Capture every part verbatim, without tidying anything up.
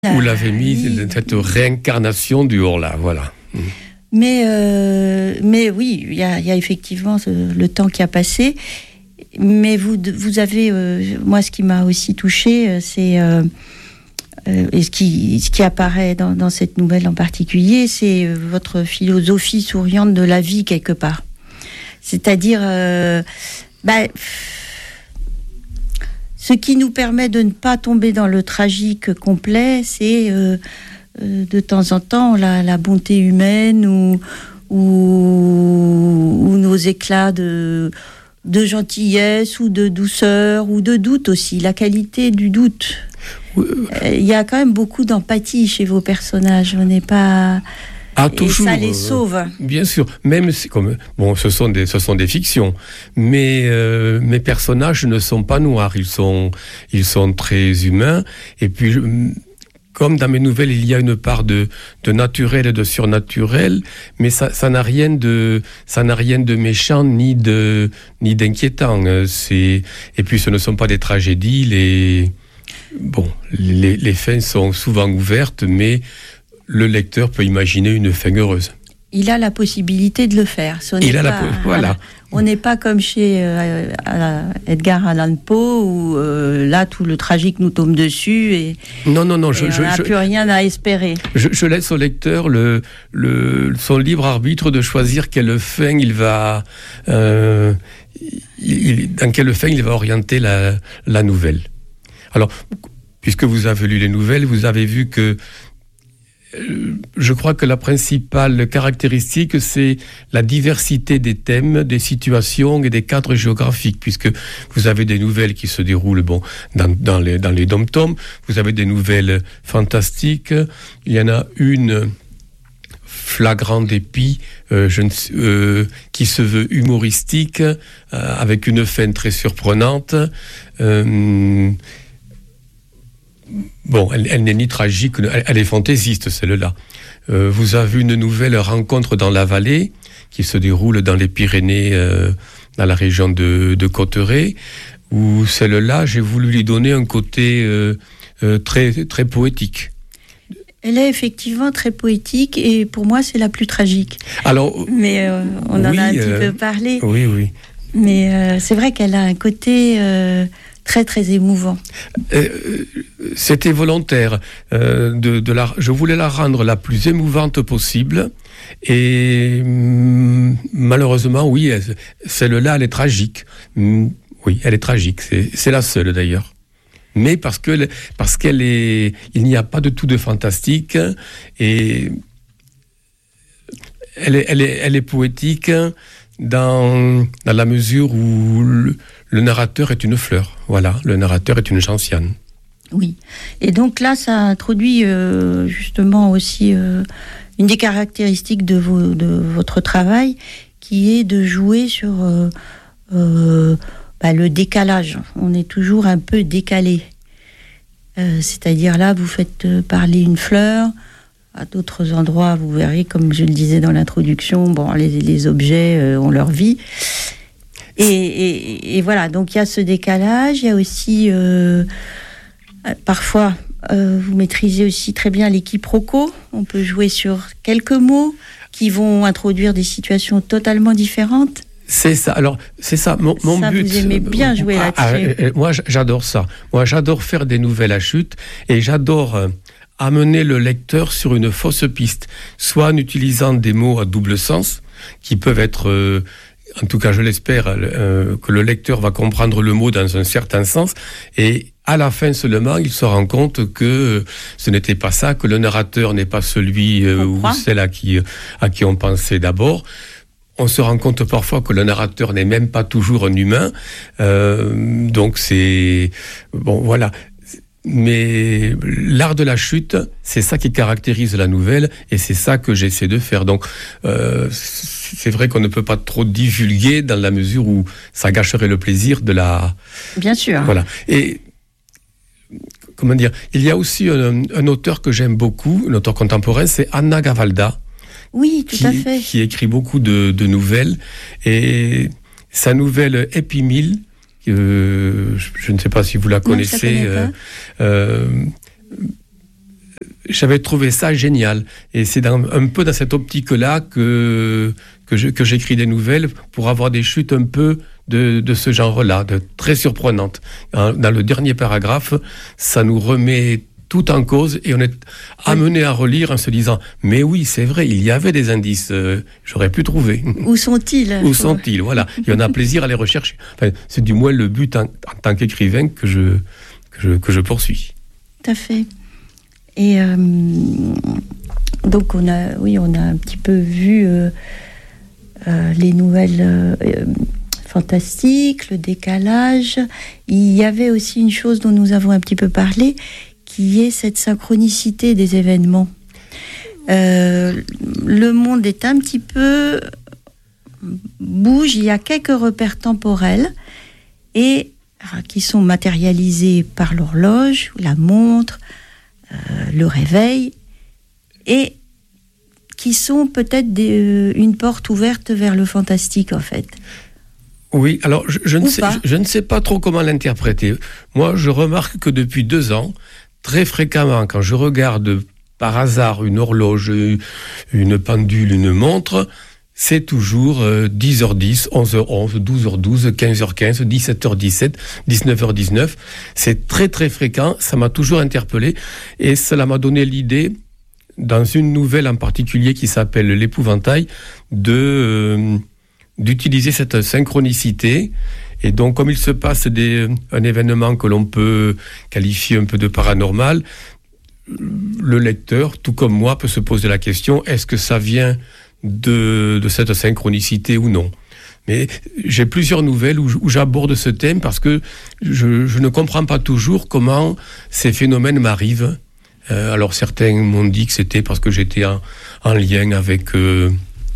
Vous l'avez mis, oui. Cette réincarnation du Horla, voilà. Mais, euh, mais oui, il y a, y a effectivement ce, le temps qui a passé. Mais vous, vous avez, euh, moi, ce qui m'a aussi touchée, c'est euh, euh, et ce qui, ce qui apparaît dans, dans cette nouvelle en particulier, c'est votre philosophie souriante de la vie quelque part. C'est-à-dire, euh, bah, ce qui nous permet de ne pas tomber dans le tragique complet, c'est euh, euh, de temps en temps la, la bonté humaine ou, ou, ou nos éclats de, de gentillesse ou de douceur ou de doute aussi, la qualité du doute. Il euh, y a quand même beaucoup d'empathie chez vos personnages, on n'est pas... Ah, toujours, et ça les sauve. Euh, bien sûr, même si, comme bon, ce sont des, ce sont des fictions, mais euh, mes personnages ne sont pas noirs, ils sont, ils sont très humains. Et puis, comme dans mes nouvelles, il y a une part de, de naturel et de surnaturel, mais ça, ça n'a rien de, ça n'a rien de méchant ni de, ni d'inquiétant. C'est, et puis, ce ne sont pas des tragédies. Les, bon, les, les fins sont souvent ouvertes, mais le lecteur peut imaginer une fin heureuse. Il a la possibilité de le faire. Ce Il a pas, la voilà. On n'est pas comme chez euh, Edgar Allan Poe où euh, là tout le tragique nous tombe dessus et, non, non, non, et je, on n'a je, plus rien à espérer. Je, je laisse au lecteur le, le, son libre arbitre de choisir quelle fin il va, euh, il, dans quelle fin il va orienter la, la nouvelle. Alors, puisque vous avez lu les nouvelles, vous avez vu que je crois que la principale caractéristique, c'est la diversité des thèmes, des situations et des cadres géographiques, puisque vous avez des nouvelles qui se déroulent bon, dans, dans les, dans les dom-toms, vous avez des nouvelles fantastiques, il y en a une flagrant dépit euh, je ne, euh, qui se veut humoristique, euh, avec une fin très surprenante. Euh, Bon, elle, elle n'est ni tragique, elle, elle est fantaisiste, celle-là. Euh, vous avez une nouvelle rencontre dans la vallée qui se déroule dans les Pyrénées, euh, dans la région de, de Cotteret, où celle-là, j'ai voulu lui donner un côté euh, euh, très, très poétique. Elle est effectivement très poétique et pour moi, c'est la plus tragique. Alors, Mais euh, on en oui, a un petit euh, peu parlé. Oui, oui. Mais euh, c'est vrai qu'elle a un côté... Euh, très très émouvant. Euh, c'était volontaire. Euh, de, de la, je voulais la rendre la plus émouvante possible. Et hum, malheureusement, oui, elle, celle-là, elle est tragique. Hum, oui, elle est tragique. C'est, c'est la seule d'ailleurs. Mais parce que parce qu'elle est, il n'y a pas de tout de fantastique et elle est, elle est, elle est poétique dans dans la mesure où le, le narrateur est une fleur. Voilà, le narrateur est une gentiane. Oui. Et donc là, ça introduit euh, justement aussi euh, une des caractéristiques de, vos, de votre travail, qui est de jouer sur euh, euh, bah, le décalage. On est toujours un peu décalé. Euh, c'est-à-dire là, vous faites parler une fleur. À d'autres endroits, vous verrez, comme je le disais dans l'introduction, bon, les, les objets euh, ont leur vie. Et, et, et voilà, donc il y a ce décalage, il y a aussi, euh, parfois, euh, vous maîtrisez aussi très bien les quiproquos, on peut jouer sur quelques mots qui vont introduire des situations totalement différentes. C'est ça, alors, c'est ça, mon, mon ça, but... vous aimez bien jouer ah, là-dessus. Ah, moi, j'adore ça. Moi, j'adore faire des nouvelles à chute, et j'adore... Euh, amener le lecteur sur une fausse piste, soit en utilisant des mots à double sens, qui peuvent être, euh, en tout cas je l'espère, euh, que le lecteur va comprendre le mot dans un certain sens, et à la fin seulement, il se rend compte que ce n'était pas ça, que le narrateur n'est pas celui euh, ou celle à qui, à qui on pensait d'abord. On se rend compte parfois que le narrateur n'est même pas toujours un humain, euh, donc c'est... Bon, voilà... Mais l'art de la chute, c'est ça qui caractérise la nouvelle et c'est ça que j'essaie de faire. Donc, euh, c'est vrai qu'on ne peut pas trop divulguer dans la mesure où ça gâcherait le plaisir de la... Bien sûr. Voilà. Et, comment dire, il y a aussi un, un auteur que j'aime beaucoup, un auteur contemporain, c'est Anna Gavalda. Oui, tout qui, à fait. Qui écrit beaucoup de, de nouvelles. Et sa nouvelle Épimile, Euh, je, je ne sais pas si vous la connaissez. Non, je la connais pas. Euh, euh, j'avais trouvé ça génial. Et c'est dans, un peu dans cette optique-là que, que, je, que j'écris des nouvelles pour avoir des chutes un peu de, de ce genre-là, de très surprenantes. Dans le dernier paragraphe, ça nous remet tout en cause et on est amené à relire en se disant « Mais oui, c'est vrai, il y avait des indices, euh, j'aurais pu trouver. » Où sont-ils ? Où sont-ils ? Voilà. Et on a plaisir à les rechercher. Enfin, c'est du moins le but en, en tant qu'écrivain que je, que, je, que je poursuis. Tout à fait. Et euh, donc, on a, oui, on a un petit peu vu euh, euh, les nouvelles euh, fantastiques, le décalage. Il y avait aussi une chose dont nous avons un petit peu parlé, qui est cette synchronicité des événements. Euh, le monde est un petit peu bouge, il y a quelques repères temporels et qui sont matérialisés par l'horloge, la montre, euh, le réveil, et qui sont peut-être des, euh, une porte ouverte vers le fantastique en fait. Oui, alors je, je, ne sais, je, je ne sais pas trop comment l'interpréter. Moi, je remarque que depuis deux ans, très fréquemment, quand je regarde par hasard une horloge, une pendule, une montre, c'est toujours euh, dix heures dix, onze heures onze, douze heures douze, quinze heures quinze, dix-sept heures dix-sept, dix-neuf heures dix-neuf. C'est très très fréquent, ça m'a toujours interpellé et cela m'a donné l'idée, dans une nouvelle en particulier qui s'appelle L'Épouvantail, de, euh, d'utiliser cette synchronicité. Et donc, comme il se passe des, un événement que l'on peut qualifier un peu de paranormal, le lecteur, tout comme moi, peut se poser la question, est-ce que ça vient de, de cette synchronicité ou non ? Mais j'ai plusieurs nouvelles où, où j'aborde ce thème parce que je, je ne comprends pas toujours comment ces phénomènes m'arrivent. Euh, alors, certains m'ont dit que c'était parce que j'étais en, en lien avec, euh,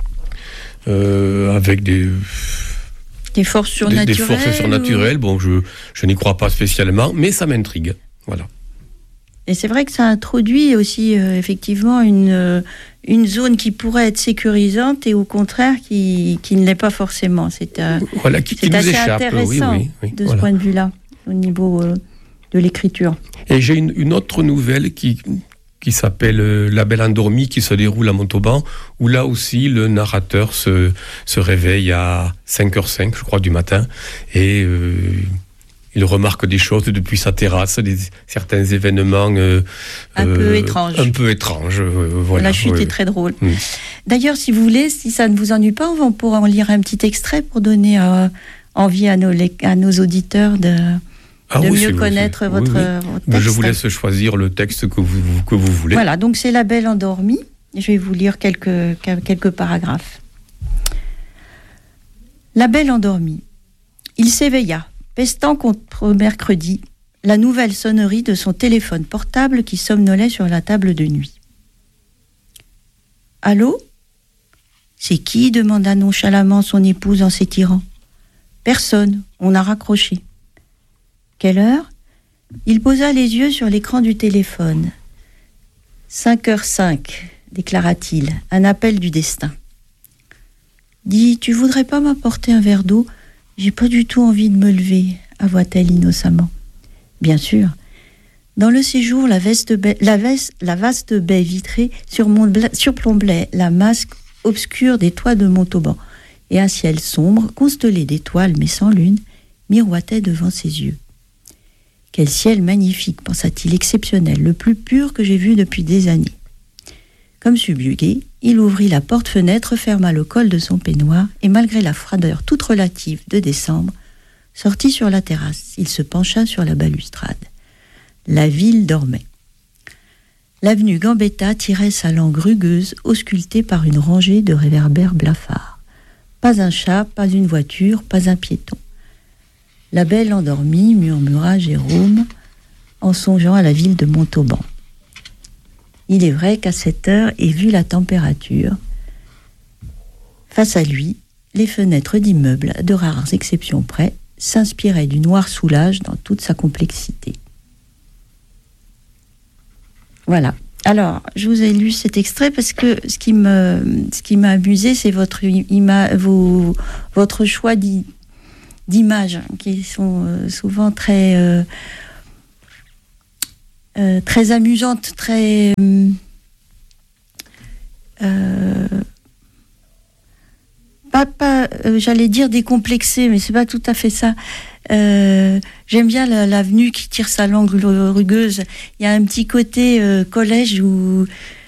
euh, avec des... Des forces surnaturelles. Des, des forces surnaturelles, ou... bon, je, je n'y crois pas spécialement, mais ça m'intrigue. Voilà. Et c'est vrai que ça introduit aussi, euh, effectivement, une, euh, une zone qui pourrait être sécurisante et au contraire qui, qui ne l'est pas forcément. C'est, euh, voilà, qui, c'est qui assez nous échappe, intéressant oui, oui, oui, de voilà. ce point de vue-là, au niveau euh, de l'écriture. Et j'ai une, une autre nouvelle qui... qui s'appelle euh, La Belle Endormie, qui se déroule à Montauban, où là aussi le narrateur se, se réveille à cinq heures cinq, je crois, du matin, et euh, il remarque des choses depuis sa terrasse, des, certains événements euh, un euh, peu étranges. Un peu étranges, euh, voilà. La chute oui. est très drôle. Mmh. D'ailleurs, si vous voulez, si ça ne vous ennuie pas, on pourra en lire un petit extrait pour donner euh, envie à nos, à nos auditeurs de... Ah de oui, mieux c'est, connaître c'est, votre, oui, oui. votre texte. Je vous laisse choisir le texte que vous, que vous voulez. Voilà, donc c'est La Belle Endormie. Je vais vous lire quelques, quelques paragraphes. La Belle Endormie. Il s'éveilla, pestant contre mercredi, la nouvelle sonnerie de son téléphone portable qui somnolait sur la table de nuit. « Allô ? C'est qui ? demanda nonchalamment son épouse en s'étirant. « Personne, on a raccroché. » Quelle heure ? Il posa les yeux sur l'écran du téléphone. Cinq heures cinq, déclara-t-il, un appel du destin. Dis, tu voudrais pas m'apporter un verre d'eau ? J'ai pas du tout envie de me lever, avoua-t-elle innocemment. Bien sûr. Dans le séjour, la, veste baie, la, veste, la vaste baie vitrée surplombait la masse obscure des toits de Montauban, et un ciel sombre, constellé d'étoiles mais sans lune, miroitait devant ses yeux. Quel ciel magnifique, pensa-t-il, exceptionnel, le plus pur que j'ai vu depuis des années. Comme subjugué, il ouvrit la porte-fenêtre, ferma le col de son peignoir et malgré la froideur toute relative de décembre, sortit sur la terrasse. Il se pencha sur la balustrade. La ville dormait. L'avenue Gambetta tirait sa langue rugueuse, auscultée par une rangée de réverbères blafards. Pas un chat, pas une voiture, pas un piéton. La Belle Endormie, murmura Jérôme, en songeant à la ville de Montauban. Il est vrai qu'à cette heure, et vu la température, face à lui, les fenêtres d'immeubles, de rares exceptions près, s'inspiraient du noir soulage dans toute sa complexité. Voilà. Alors, je vous ai lu cet extrait parce que ce qui me, ce qui m'a amusé, c'est votre, ima, vos, votre choix d'i, d'images qui sont euh, souvent très, euh, euh, très amusante, très... Euh, pas, pas euh, j'allais dire décomplexée, mais c'est pas tout à fait ça. Euh, j'aime bien la, l'avenue qui tire sa langue rugueuse. Il y a un petit côté euh, collège où,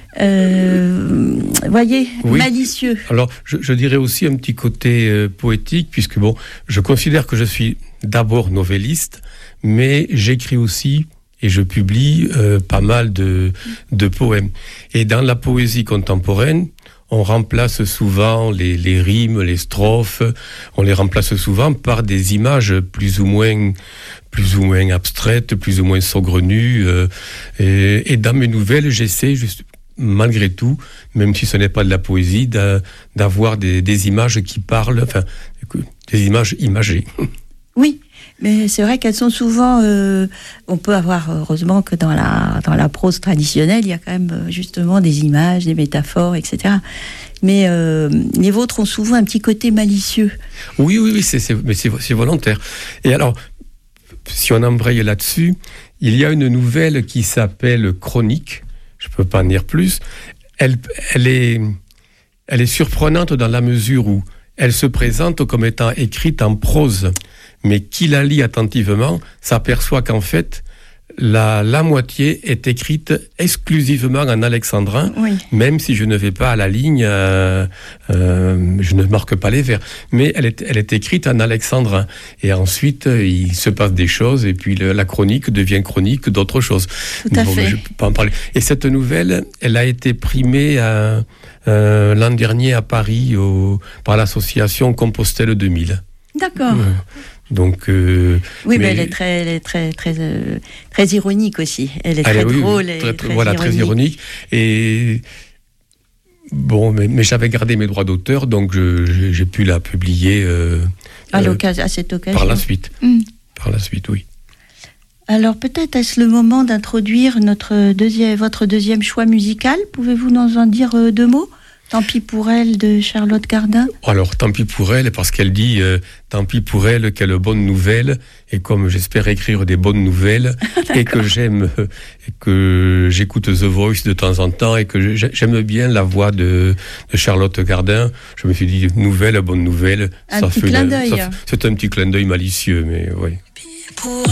euh, voyez, oui. malicieux. Alors, je, je dirais aussi un petit côté euh, poétique, puisque bon, je considère que je suis d'abord novelliste, mais j'écris aussi et je publie euh, pas mal de, de poèmes. Et dans la poésie contemporaine, on remplace souvent les, les rimes, les strophes, on les remplace souvent par des images plus ou moins, plus ou moins abstraites, plus ou moins saugrenues. Euh, et, et dans mes nouvelles, j'essaie juste, malgré tout, même si ce n'est pas de la poésie, d'a, d'avoir des, des images qui parlent, enfin, des images imagées. Oui. Mais c'est vrai qu'elles sont souvent... Euh, on peut avoir, heureusement, que dans la, dans la prose traditionnelle, il y a quand même justement des images, des métaphores, et cetera. Mais euh, les vôtres ont souvent un petit côté malicieux. Oui, oui, oui, c'est, c'est, mais c'est, c'est volontaire. Et alors, si on embraye là-dessus, il y a une nouvelle qui s'appelle Chronique. Je ne peux pas en dire plus. Elle, elle, est, elle est surprenante dans la mesure où elle se présente comme étant écrite en prose. Mais qui la lit attentivement s'aperçoit qu'en fait, la, la moitié est écrite exclusivement en alexandrin, oui. Même si je ne vais pas à la ligne, euh, euh, je ne marque pas les vers. Mais elle est, elle est écrite en alexandrin. Et ensuite, il se passe des choses, et puis le, la chronique devient chronique d'autres choses. Tout à bon, fait. Je peux pas en parler. Et cette nouvelle, elle a été primée à, euh, l'an dernier à Paris au, par l'association Compostelle deux mille. D'accord. Euh, Donc, euh, oui, mais, mais elle est très, elle est très, très, euh, très ironique aussi. Elle est très elle, oui, drôle oui, et très, très voilà, ironique. très ironique. Et bon, mais, mais j'avais gardé mes droits d'auteur, donc je, j'ai, j'ai pu la publier euh, à, l'occasion, à cette occasion. Par la suite. Mm. Par la suite, oui. Alors peut-être est-ce le moment d'introduire notre deuxième, votre deuxième choix musical. Pouvez-vous nous en dire euh, deux mots? Tant pis pour elle de Charlotte Cardin. Alors, tant pis pour elle, parce qu'elle dit euh, tant pis pour elle, quelle bonne nouvelle. Et comme j'espère écrire des bonnes nouvelles, et que j'aime, euh, et que j'écoute The Voice de temps en temps, et que j'aime bien la voix de, de Charlotte Cardin, je me suis dit nouvelle, bonne nouvelle. Un ça petit fait clin une, d'œil. Ça, c'est un petit clin d'œil malicieux, mais oui.